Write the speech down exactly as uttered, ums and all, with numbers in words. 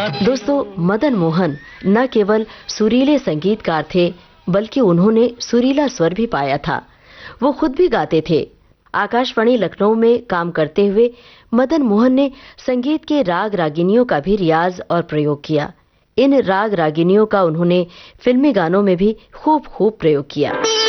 दोस्तों, मदन मोहन न केवल सुरीले संगीतकार थे, बल्कि उन्होंने सुरीला स्वर भी पाया था। वो खुद भी गाते थे। आकाशवाणी लखनऊ में काम करते हुए मदन मोहन ने संगीत के राग रागिनियों का भी रियाज और प्रयोग किया। इन राग रागिनियों का उन्होंने फिल्मी गानों में भी खूब खूब प्रयोग किया।